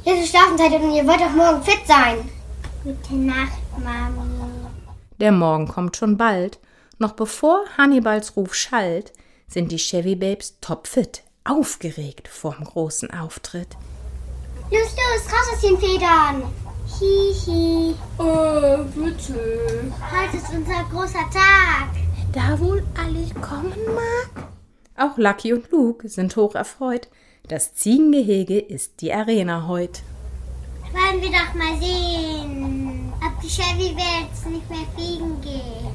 Jetzt ist Schlafenszeit und ihr wollt doch morgen fit sein. Gute Nacht, Mami. Der Morgen kommt schon bald. Noch bevor Hannibals Ruf schallt, sind die Chevy Babes topfit, aufgeregt vorm großen Auftritt. Los, raus aus den Federn. Hihi. Bitte. Heute ist unser großer Tag. Da wohl alles kommen mag? Auch Lucky und Luke sind hoch erfreut. Das Ziegengehege ist die Arena heut. Wollen wir doch mal sehen, ob die Chevy Babes nicht mehr fliegen gehen.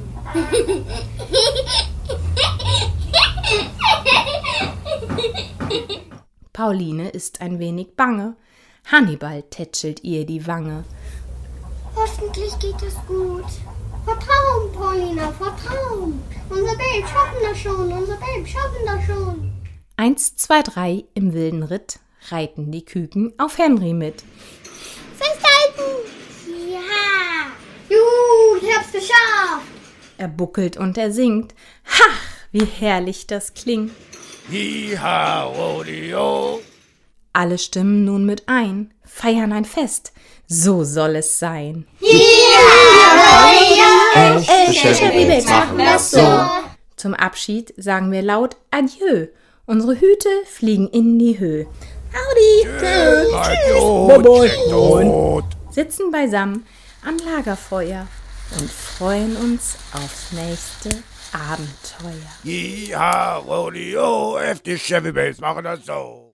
Pauline ist ein wenig bange. Hannibal tätschelt ihr die Wange. Hoffentlich geht es gut. Vertrauen, Paulina, vertrauen. Unser Babe schaffen das schon. 1, 2, 3 im wilden Ritt reiten die Küken auf Henry mit. Festhalten! Ja! Juhu, ich hab's geschafft! Er buckelt und er singt. Hach, wie herrlich das klingt. Hi-ha, Rodeo. Alle stimmen nun mit ein, feiern ein Fest. So soll es sein. Echte Chevy Babes machen das so. Zum Abschied sagen wir laut Adieu. Unsere Hüte fliegen in die Höhe. Audi! Tot. Sitzen beisammen am Lagerfeuer und freuen uns aufs nächste Abenteuer. Hi-ha, Rodeo. Echte Chevy Babes machen das so.